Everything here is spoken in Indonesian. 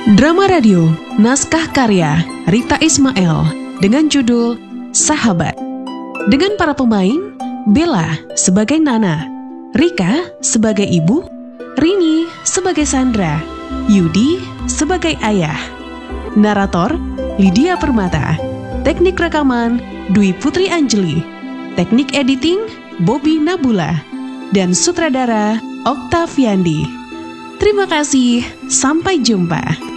Drama radio, naskah karya Rita Ismail dengan judul Sahabat. Dengan para pemain, Bella sebagai Nana, Rika sebagai ibu, Rini sebagai Sandra, Yudi sebagai ayah. Narator, Lydia Permata. Teknik rekaman, Dwi Putri Anjeli. Teknik editing, Bobby Nabula. Dan sutradara, Oktaviandi. Terima kasih, sampai jumpa.